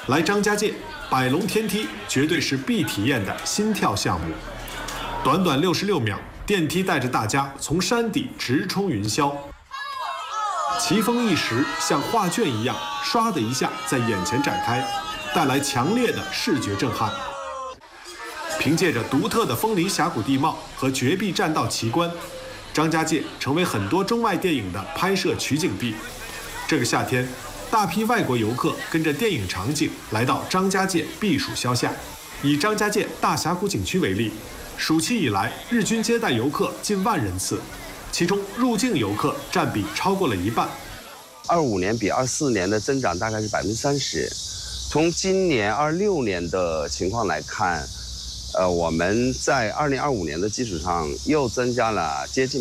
来张家界，百龙天梯绝对是必体验的心跳项目。短短66秒，电梯带着大家从山底直冲云霄，奇峰异石像画卷一样，唰的一下在眼前展开，带来强烈的视觉震撼。凭借着独特的枫林峡谷地貌和绝壁栈道奇观，张家界成为很多中外电影的拍摄取景地。这个夏天，大批外国游客跟着电影场景来到张家界避暑消夏。以张家界大峡谷景区为例，暑期以来日均接待游客近万人次，其中入境游客占比超过了一半。 25年比24年的增长大概是30%。从今年26年的情况来看，我们在2025年的基础上又增加了接近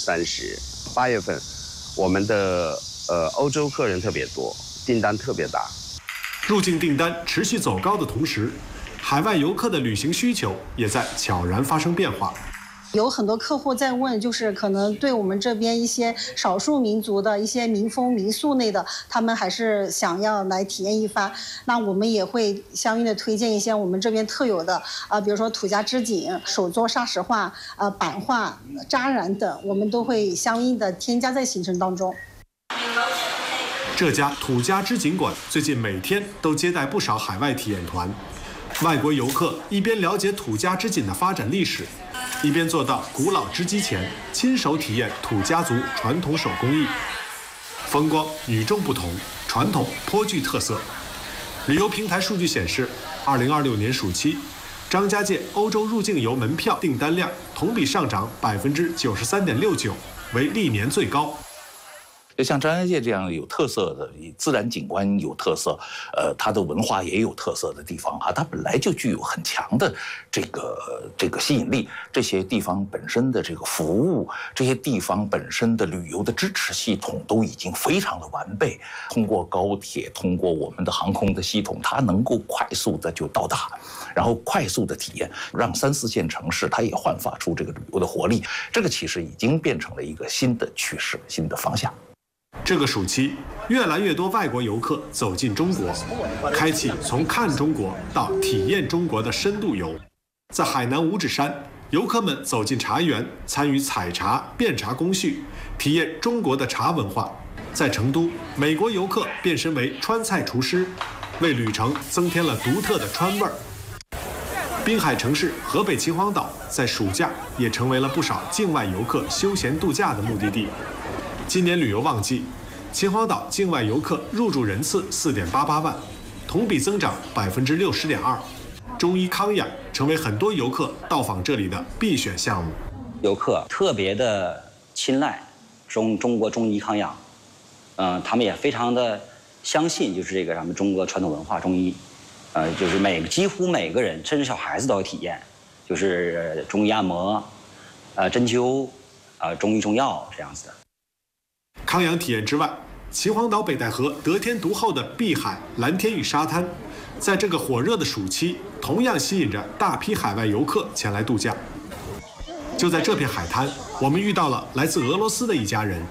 30%。8月份，我们的欧洲客人特别多，订单特别大。 入境订单持续走高的同时，海外游客的旅行需求也在悄然发生变化。 有很多客户在问，就是可能对我们这边一些少数民族的一些民风民宿类的，他们还是想要来体验一番。那我们也会相应的推荐一些我们这边特有的比如说土家织锦、手作砂石画、版画、扎染等，我们都会相应的添加在行程当中。 这家土家织锦馆最近每天都接待不少海外体验团，外国游客一边了解土家织锦的发展历史，一边坐到古老织机前，亲手体验土家族传统手工艺，风光与众不同，传统颇具特色。旅游平台数据显示，2026年暑期，张家界欧洲入境游门票订单量同比上涨93.69%，为历年最高。 就像张家界这样有特色的、自然景观有特色，它的文化也有特色的地方啊，它本来就具有很强的这个吸引力。这些地方本身的这个服务，这些地方本身的旅游的支持系统都已经非常的完备。通过高铁，通过我们的航空的系统，它能够快速的就到达，然后快速的体验，让3、4线城市它也焕发出这个旅游的活力。这个其实已经变成了一个新的趋势、新的方向。 这个暑期，越来越多外国游客走进中国，开启从看中国到体验中国的深度游。在海南五指山，游客们走进茶园，参与采茶、辨茶工序，体验中国的茶文化。在成都，美国游客变身为川菜厨师，为旅程增添了独特的川味儿。滨海城市河北秦皇岛在暑假也成为了不少境外游客休闲度假的目的地。今年旅游旺季，秦皇岛境外游客入住人次4.88万，同比增长60.2%。中医康养成为很多游客到访这里的必选项目。 游客特别的青睐中国中医康养，他们也非常的相信，就是这个咱们中国传统文化中医，就是几乎每个人，甚至小孩子都要体验，就是中医按摩，针灸，中医中药这样子的。 康养体验之外，秦皇岛北戴河得天独厚的碧海、蓝天与沙滩，在这个火热的暑期，同样吸引着大批海外游客前来度假。就在这片海滩，我们遇到了来自俄罗斯的一家人。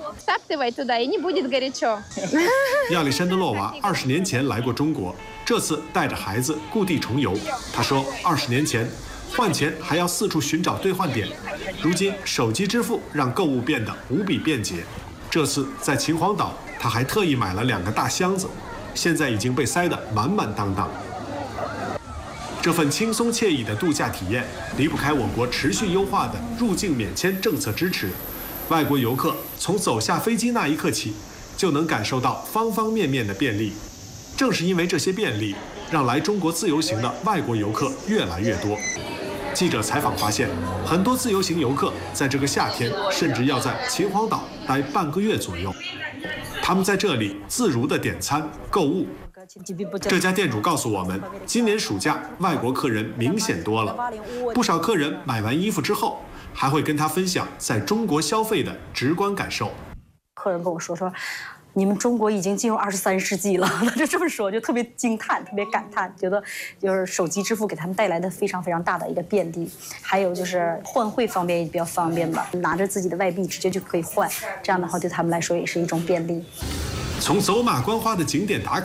亚历山德洛娃20年前来过中国，这次带着孩子故地重游。他说，20年前换钱还要四处寻找兑换点，如今手机支付让购物变得无比便捷。这次在秦皇岛，他还特意买了2个大箱子，现在已经被塞得满满当当。这份轻松惬意的度假体验，离不开我国持续优化的入境免签政策支持。外国游客从走下飞机那一刻起，就能感受到方方面面的便利。正是因为这些便利，让来中国自由行的外国游客越来越多。记者采访发现，很多自由行游客在这个夏天甚至要在秦皇岛待半个月左右。他们在这里自如地点餐、购物。这家店主告诉我们，今年暑假外国客人明显多了，不少客人买完衣服之后，还会跟他分享在中国消费的直观感受。 客人跟我说，你们中国已经进入23世纪了，他就这么说，就特别惊叹，特别感叹，觉得就是手机支付给他们带来的非常非常大的一个便利，还有就是换汇方面也比较方便吧，拿着自己的外币直接就可以换，这样的话对他们来说也是一种便利。 从走马观花的景点打卡，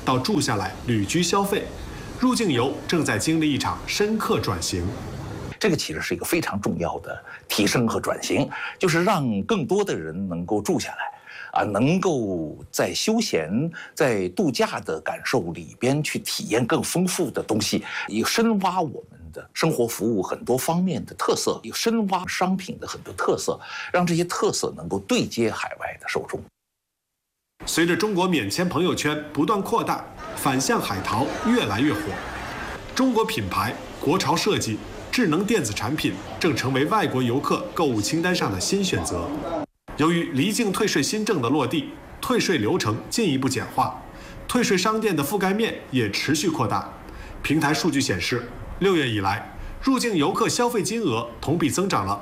到住下来、旅居消费，入境游正在经历一场深刻转型。 这个其实是一个非常重要的提升和转型，就是让更多的人能够住下来，能够在休闲、在度假的感受里边去体验更丰富的东西，以深挖我们的生活服务很多方面的特色，以深挖商品的很多特色，让这些特色能够对接海外的受众。 随着中国免签朋友圈不断扩大，反向海淘越来越火，中国品牌、国潮设计、智能电子产品正成为外国游客购物清单上的新选择。由于离境退税新政的落地，退税流程进一步简化，退税商店的覆盖面也持续扩大。平台数据显示，6月以来，入境游客消费金额同比增长了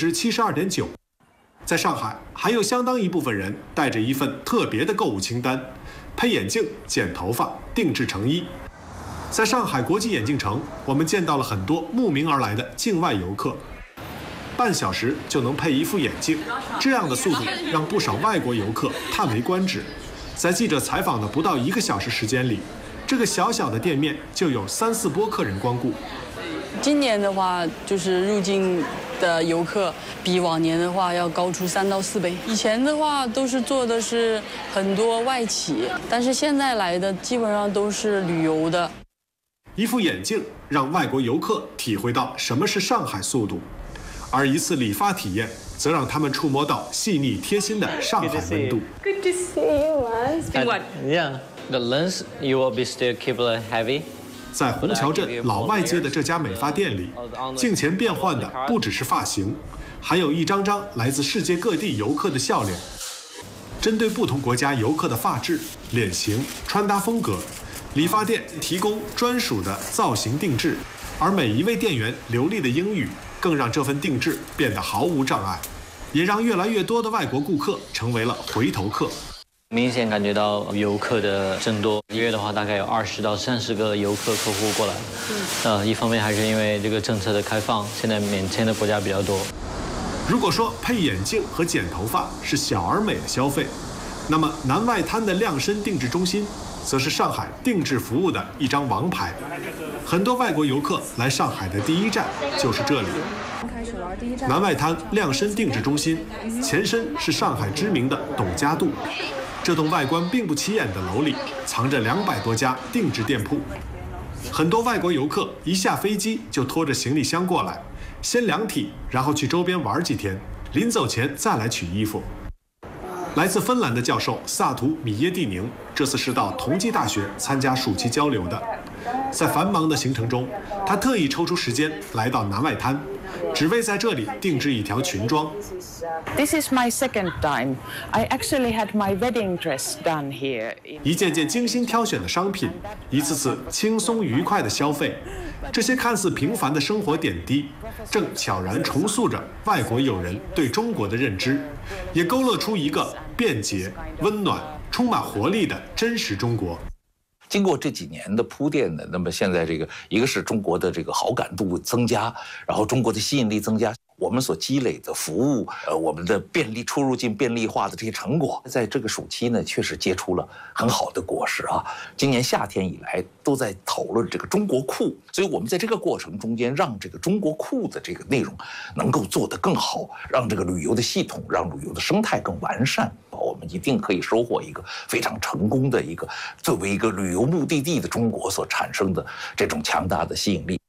72.9%。在上海，还有相当一部分人带着一份特别的购物清单，配眼镜、剪头发、定制成衣。在上海国际眼镜城，我们见到了很多慕名而来的境外游客，半小时就能配一副眼镜，这样的速度让不少外国游客叹为观止。在记者采访的不到1个小时时间里，这个小小的店面就有3、4波客人光顾。 今年的话，就是入境的游客比往年的话要高出3到4倍。以前的话都是做的是很多外企，但是现在来的基本上都是旅游的。 一副眼镜让外国游客体会到什么是上海速度，而一次理发体验则让他们触摸到细腻贴心的上海温度。 Good to see you, man. It's been what? Yeah, the lens you will be still keep it heavy. 在虹桥镇老外街的这家美发店里，镜前变换的不只是发型，还有一张张来自世界各地游客的笑脸。针对不同国家游客的发质、脸型、穿搭风格，理发店提供专属的造型定制，而每一位店员流利的英语更让这份定制变得毫无障碍，也让越来越多的外国顾客成为了回头客。 明显感觉到游客的增多，1月的话大概有20到30个游客客户过来。一方面还是因为这个政策的开放，现在免签的国家比较多。 如果说配眼镜和剪头发是小而美的消费，那么南外滩的量身定制中心则是上海定制服务的一张王牌。很多外国游客来上海的第一站就是这里。南外滩量身定制中心前身是上海知名的董家渡。这栋外观并不起眼的楼里藏着200多家定制店铺，很多外国游客一下飞机就拖着行李箱过来，先量体，然后去周边玩几天，临走前再来取衣服。来自芬兰的教授萨图米耶蒂宁这次是到同济大学参加暑期交流的，在繁忙的行程中，他特意抽出时间来到南外滩，只为在这里定制一条裙装。 This is my second time. I actually had my wedding dress done here. 一件件精心挑选的商品，一次次轻松愉快的消费，这些看似平凡的生活点滴，正悄然重塑着外国友人对中国的认知，也勾勒出一个便捷、温暖、充满活力的真实中国。 经过这几年的铺垫呢，那么现在这个一个是中国的这个好感度增加，然后中国的吸引力增加，我们所积累的服务，我们的出入境便利化的这些成果，在这个暑期呢，确实结出了很好的果实啊。今年夏天以来都在讨论这个中国库，所以我们在这个过程中间，让这个中国库的这个内容能够做得更好，让这个旅游的系统，让旅游的生态更完善，我们一定可以收获一个非常成功的一个作为一个旅游目的地的中国所产生的这种强大的吸引力。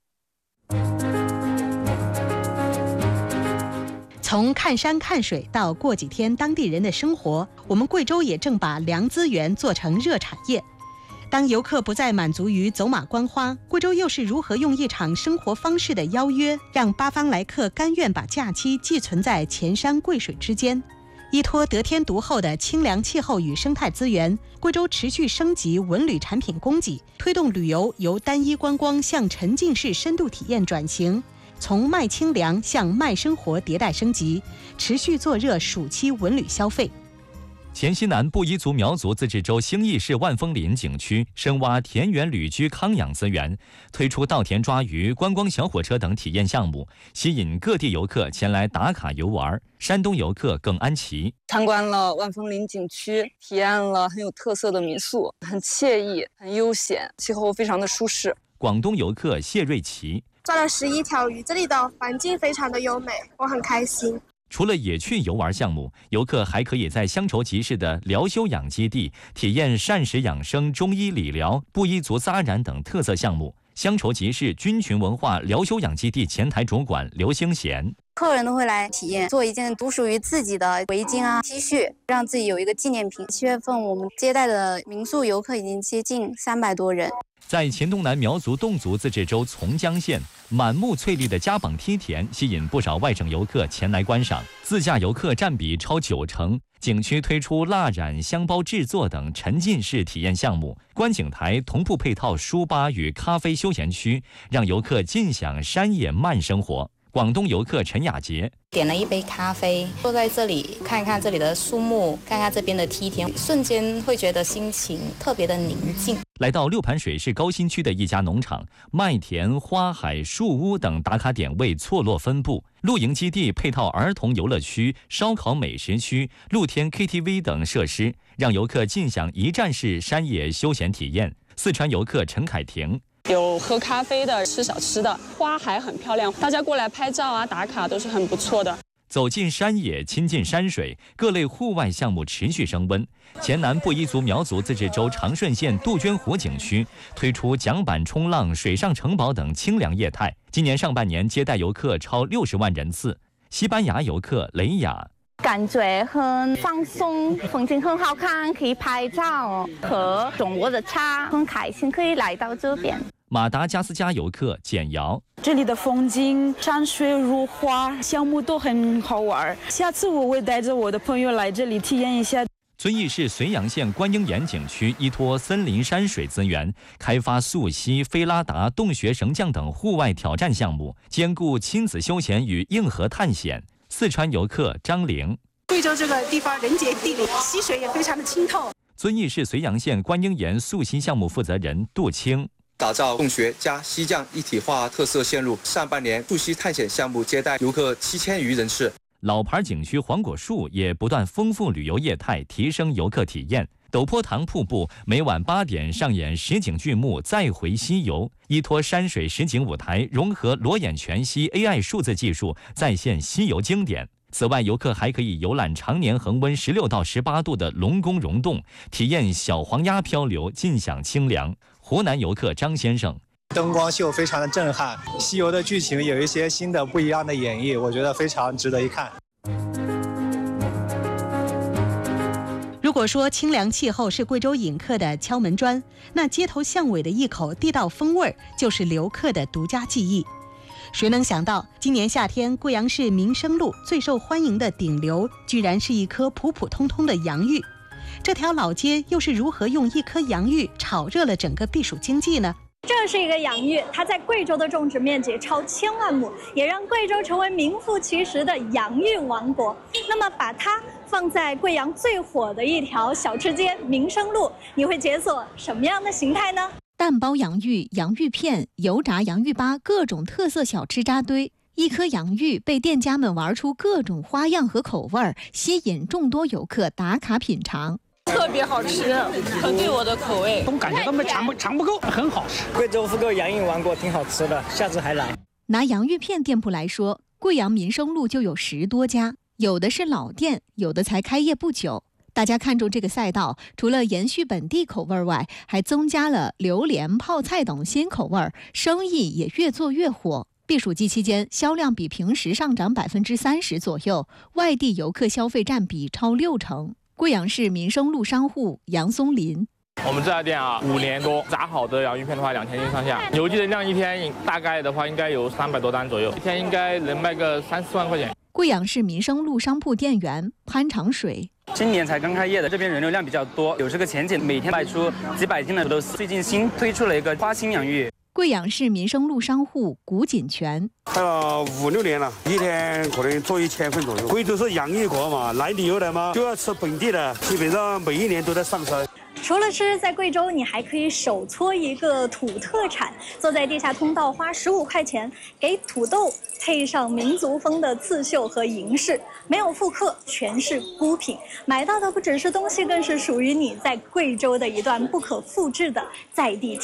从看山看水到过几天当地人的生活，我们贵州也正把凉资源做成热产业。当游客不再满足于走马观花，贵州又是如何用一场生活方式的邀约，让八方来客甘愿把假期寄存在前山贵水之间？依托得天独厚的清凉气候与生态资源，贵州持续升级文旅产品供给，推动旅游由单一观光向沉浸式深度体验转型。从卖清凉向卖生活迭代升级，持续做热暑期文旅消费。 黔西南布依族苗族自治州兴义市万丰林景区深挖田园旅居康养资源，推出稻田抓鱼、观光小火车等体验项目，吸引各地游客前来打卡游玩。山东游客耿安琪参观了万丰林景区，体验了很有特色的民宿，很惬意、很悠闲，气候非常的舒适。 广东游客谢瑞琪抓了11条鱼，这里的环境非常的优美，我很开心。 除了野趣游玩项目，游客还可以在乡筹集市的疗休养基地体验膳食养生、中医理疗、布依族扎染等特色项目。乡筹集市军群文化疗休养基地前台主管刘兴贤， 客人都会来体验，做一件独属于自己的围巾啊、T 恤，让自己有一个纪念品。7月份我们接待的民宿游客已经接近300多人。 在黔东南苗族侗族自治州从江县，满目翠绿的嘉榜梯田吸引不少外省游客前来观赏，自驾游客占比超90%。景区推出蜡染、香包制作等沉浸式体验项目，观景台同步配套书吧与咖啡休闲区，让游客尽享山野慢生活。广东游客陈雅杰点了一杯咖啡，坐在这里看看这里的树木，看看这边的梯田，瞬间会觉得心情特别的宁静。 来到六盘水市高新区的一家农场，麦田、花海、树屋等打卡点位错落分布，露营基地配套儿童游乐区、烧烤美食区、露天 KTV 等设施，让游客尽享一站式山野休闲体验。四川游客陈凯婷有喝咖啡的，吃小吃的，花海很漂亮，大家过来拍照啊、打卡都是很不错的。 走进山野，亲近山水，各类户外项目持续升温。黔南布依族苗族自治州长顺县杜鹃湖景区推出桨板冲浪、水上城堡等清凉业态，今年上半年接待游客超60万人次。西班牙游客雷雅感觉很放松，风景很好看，可以拍照，喝中国的茶，很开心可以来到这边。 马达加斯加游客简瑶， 这里的风景、山水如画，项目都很好玩。下次我会带着我的朋友来这里体验一下。 遵义市绥阳县观音岩景区依托森林山水资源，开发溯溪、飞拉达、洞穴绳降等户外挑战项目，兼顾亲子休闲与硬核探险。四川游客张玲， 贵州这个地方人杰地灵，溪水也非常的清透。 遵义市绥阳县观音岩溯溪项目负责人杜青， 打造洞穴加溪降一体化特色线路，上半年溯溪探险项目接待游客7000余人次。 老牌景区黄果树也不断丰富旅游业态，提升游客体验。陡坡塘瀑布每晚8点上演实景剧目《再回西游》，依托山水实景舞台，融合裸眼全息 AI 数字技术，再现西游经典。此外，游客还可以游览常年恒温16到18度的龙宫溶洞，体验小黄鸭漂流，尽享清凉。湖南游客张先生， 灯光秀非常的震撼，西游的剧情有一些新的不一样的演绎，我觉得非常值得一看。 如果说清凉气候是贵州饮客的敲门砖，那街头巷尾的一口地道风味就是游客的独家记忆。谁能想到，今年夏天贵阳市民生路最受欢迎的顶流，居然是一颗普普通通的洋芋。这条老街又是如何用一颗洋芋炒热了整个避暑经济呢？ 这是一个洋芋，它在贵州的种植面积超1000万亩，也让贵州成为名副其实的洋芋王国。那么把它放在贵阳最火的一条小吃街民生路，你会解锁什么样的形态呢？ 蛋包洋芋、洋芋片、油炸洋芋粑，各种特色小吃扎堆。一颗洋芋被店家们玩出各种花样和口味，吸引众多游客打卡品尝。 特别好吃，很对我的口味。 我感觉都尝不够，很好吃。 贵州复购洋芋王国挺好吃的，下次还来。 拿洋芋片店铺来说，贵阳民生路就有10多家，有的是老店，有的才开业不久。大家看中这个赛道，除了延续本地口味外，还增加了榴莲、泡菜等新口味，生意也越做越火。避暑季期间，销量比平时上涨30%左右，外地游客消费占比超60%。贵阳市民生路商户杨松林， 我们这家店5年多，炸好的洋芋片的话2000斤上下，邮寄的量一天大概的话应该有300多单左右，一天应该能卖个3、4万块钱。 贵阳市民生路商铺店员潘长水， 今年才刚开业的，这边人流量比较多，有这个前景，每天卖出几百斤的都是。最近新推出了一个花心洋芋。 贵阳市民生路商户谷锦全， 开了5、6年了，一天可能做1000份左右。贵州是洋溢国嘛，来旅游的嘛就要吃本地的，基本上每一年都在上升。 除了吃，在贵州你还可以手搓一个土特产，坐在地下通道花15块钱，给土豆配上民族风的刺绣和银饰，没有复刻，全是孤品。买到的不只是东西，更是属于你在贵州的一段不可复制的在地体验。